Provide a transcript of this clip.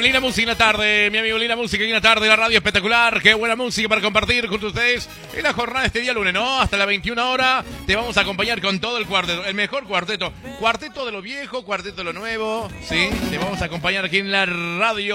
Bueno, linda música en la tarde, mi amigo, linda música en la tarde, la radio espectacular, qué buena música para compartir junto a ustedes en la jornada de este día lunes, ¿no? Hasta las 21 horas te vamos a acompañar con todo el cuarteto, el mejor cuarteto de lo viejo, cuarteto de lo nuevo, ¿sí? Te vamos a acompañar aquí en la radio.